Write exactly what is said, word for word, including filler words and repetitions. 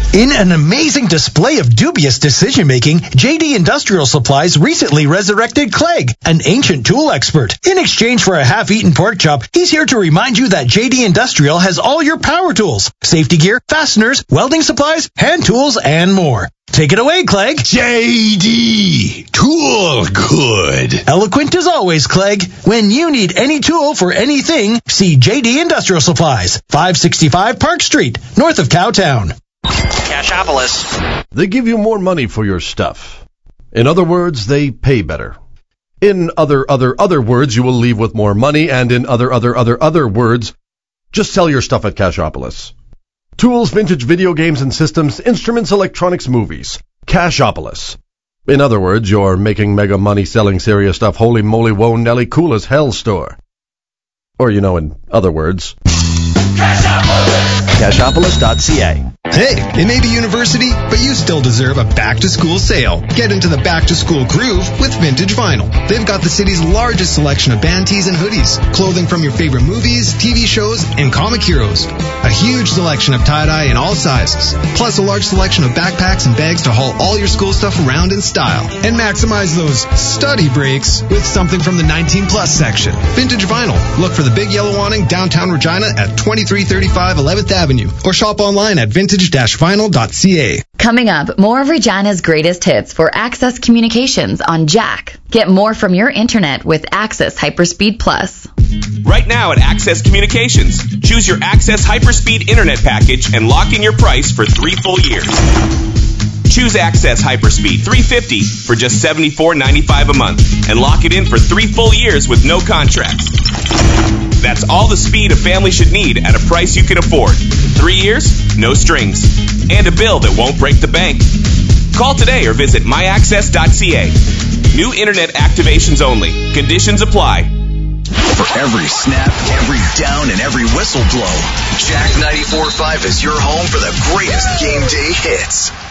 In an amazing display of dubious decision-making, J D Industrial Supplies recently resurrected Clegg, an ancient tool expert. In exchange for a half-eaten pork chop, he's here to remind you that J D Industrial has all your power tools, safety gear, fasteners, welding supplies, hand tools, and more. Take it away, Clegg. J D, tool good. Eloquent as always, Clegg. When you need any tool for anything, see J D Industrial Supplies, five sixty-five Park Street, north of Cowtown. Cashopolis. They give you more money for your stuff. In other words, they pay better. In other, other, other words, you will leave with more money, and in other, other, other, other words, just sell your stuff at Cashopolis. Tools, vintage video games and systems, instruments, electronics, movies. Cashopolis. In other words, you're making mega money selling serious stuff. Holy moly, whoa, Nelly, cool as hell store. Or, you know, in other words... Cashopolis dot c a. Hey, it may be university, but you still deserve a back-to-school sale. Get into the back-to-school groove with Vintage Vinyl. They've got the city's largest selection of band tees and hoodies, clothing from your favorite movies, T V shows, and comic heroes. A huge selection of tie-dye in all sizes, plus a large selection of backpacks and bags to haul all your school stuff around in style. And maximize those study breaks with something from the nineteen plus section. Vintage Vinyl. Look for the big yellow awning downtown Regina at twenty-three thirty-five eleventh Avenue, or shop online at vintage vinyl dot c a. Coming up, more of Regina's greatest hits for Access Communications on Jack. Get more from your internet with Access Hyperspeed Plus. Right now at Access Communications, choose your Access Hyperspeed Internet package and lock in your price for three full years. Choose Access Hyperspeed three fifty for just seventy-four ninety-five a month and lock it in for three full years with no contracts. That's all the speed a family should need at a price you can afford. Three years, no strings, and a bill that won't break the bank. Call today or visit my access dot c a. New internet activations only. Conditions apply. For every snap, every down, and every whistle blow, Jack ninety-four point five is your home for the greatest game day hits.